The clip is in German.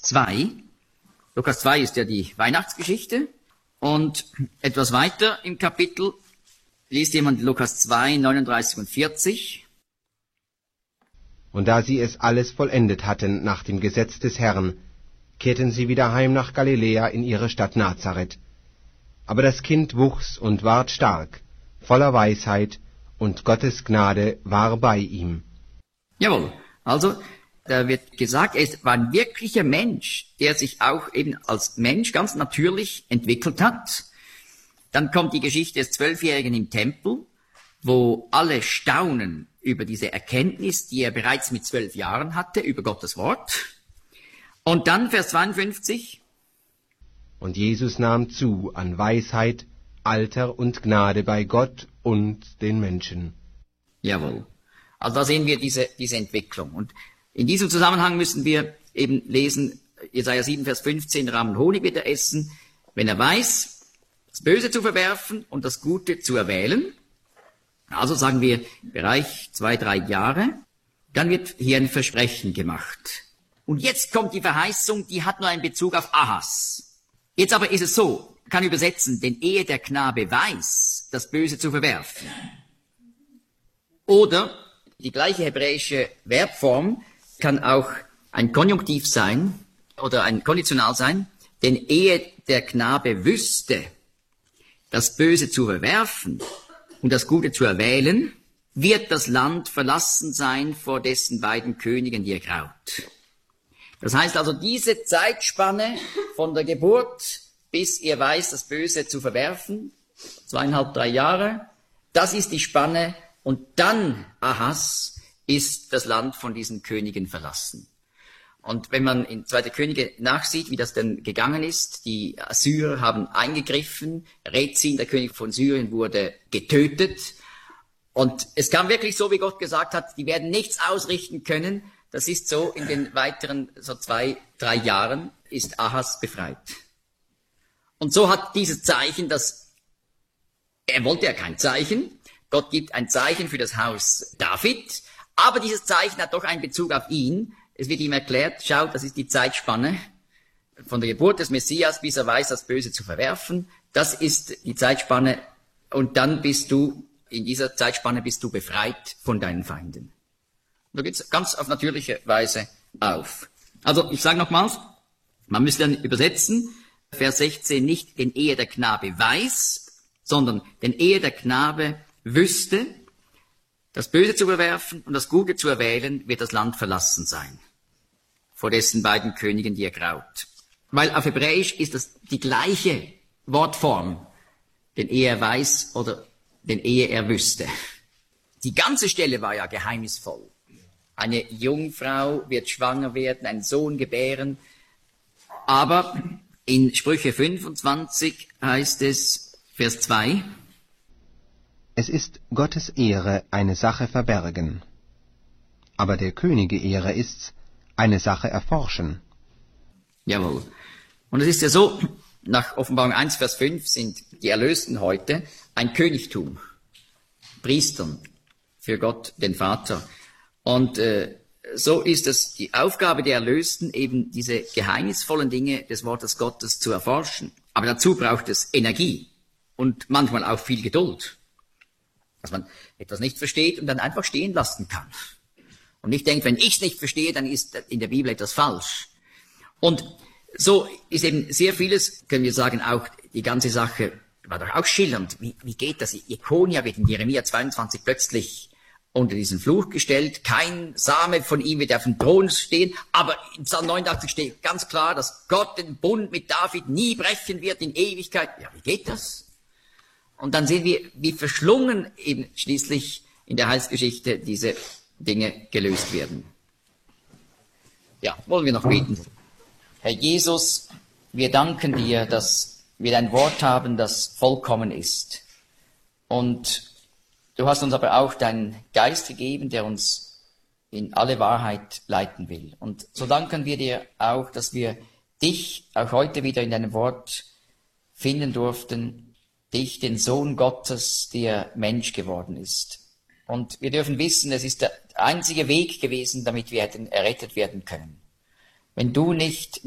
2. Lukas 2 ist ja die Weihnachtsgeschichte. Und etwas weiter im Kapitel liest jemand Lukas 2, 39 und 40. Und da sie es alles vollendet hatten nach dem Gesetz des Herrn, kehrten sie wieder heim nach Galiläa in ihre Stadt Nazareth. Aber das Kind wuchs und ward stark, voller Weisheit, und Gottes Gnade war bei ihm. Jawohl, also da wird gesagt, er war ein wirklicher Mensch, der sich auch eben als Mensch ganz natürlich entwickelt hat. Dann kommt die Geschichte des 12-Jährigen im Tempel, wo alle staunen über diese Erkenntnis, die er bereits mit 12 Jahren hatte, über Gottes Wort. Und dann Vers 52. Und Jesus nahm zu an Weisheit, Alter und Gnade bei Gott und den Menschen. Jawohl. Also da sehen wir diese Entwicklung. Und in diesem Zusammenhang müssen wir eben lesen, Jesaja 7, Vers 15, Rahm und Honig wird er essen, wenn er weiß, das Böse zu verwerfen und das Gute zu erwählen. Also sagen wir, Bereich 2-3 Jahre, dann wird hier ein Versprechen gemacht. Und jetzt kommt die Verheißung, die hat nur einen Bezug auf Ahas. Jetzt aber ist es so, kann übersetzen, denn ehe der Knabe weiß, das Böse zu verwerfen. Oder die gleiche hebräische Verbform kann auch ein Konjunktiv sein oder ein Konditional sein, denn ehe der Knabe wüsste, das Böse zu verwerfen und das Gute zu erwählen, wird das Land verlassen sein vor dessen beiden Königen, die er graut. Das heißt also, diese Zeitspanne von der Geburt bis er weiß, das Böse zu verwerfen, 2,5-3 Jahre, das ist die Spanne, und dann, Ahas, ist das Land von diesen Königen verlassen. Und wenn man in 2. Könige nachsieht, wie das denn gegangen ist, die Assyrer haben eingegriffen, Rezin, der König von Syrien, wurde getötet. Und es kam wirklich so, wie Gott gesagt hat, die werden nichts ausrichten können. Das ist so, in den weiteren so 2-3 Jahren ist Ahas befreit. Und so hat dieses Zeichen, er wollte ja kein Zeichen, Gott gibt ein Zeichen für das Haus David, aber dieses Zeichen hat doch einen Bezug auf ihn. Es wird ihm erklärt, schaut, das ist die Zeitspanne von der Geburt des Messias, bis er weiß, das Böse zu verwerfen. Das ist die Zeitspanne, und dann in dieser Zeitspanne bist du befreit von deinen Feinden. Da geht's ganz auf natürliche Weise auf. Also, ich sage nochmals, man müsste dann übersetzen, Vers 16, nicht denn ehe der Knabe weiß, sondern denn ehe der Knabe wüsste, das Böse zu verwerfen und das Gute zu erwählen, wird das Land verlassen sein, vor dessen beiden Königen, die er graut. Weil auf Hebräisch ist das die gleiche Wortform, denn ehe er weiß oder denn ehe er wüsste. Die ganze Stelle war ja geheimnisvoll. Eine Jungfrau wird schwanger werden, einen Sohn gebären, aber in Sprüche 25 heißt es, Vers 2, Es ist Gottes Ehre, eine Sache verbergen. Aber der Könige Ehre ist's, eine Sache erforschen. Jawohl. Und es ist ja so, nach Offenbarung 1, Vers 5 sind die Erlösten heute ein Königtum, Priestern für Gott, den Vater. Und so ist es die Aufgabe der Erlösten, eben diese geheimnisvollen Dinge des Wortes Gottes zu erforschen. Aber dazu braucht es Energie und manchmal auch viel Geduld, dass man etwas nicht versteht und dann einfach stehen lassen kann. Und nicht denkt, wenn ich es nicht verstehe, dann ist in der Bibel etwas falsch. Und so ist eben sehr vieles, können wir sagen, auch die ganze Sache war doch auch schillernd. Wie geht das? Jekonia wird in Jeremia 22 plötzlich unter diesen Fluch gestellt. Kein Same von ihm wird auf dem Thron stehen. Aber in Psalm 89 steht ganz klar, dass Gott den Bund mit David nie brechen wird in Ewigkeit. Ja, wie geht das? Und dann sehen wir, wie verschlungen eben schließlich in der Heilsgeschichte diese Dinge gelöst werden. Ja, wollen wir noch beten. Herr Jesus, wir danken dir, dass wir dein Wort haben, das vollkommen ist. Und du hast uns aber auch deinen Geist gegeben, der uns in alle Wahrheit leiten will. Und so danken wir dir auch, dass wir dich auch heute wieder in deinem Wort finden durften, dich, den Sohn Gottes, der Mensch geworden ist. Und wir dürfen wissen, es ist der einzige Weg gewesen, damit wir hätten errettet werden können. Wenn du nicht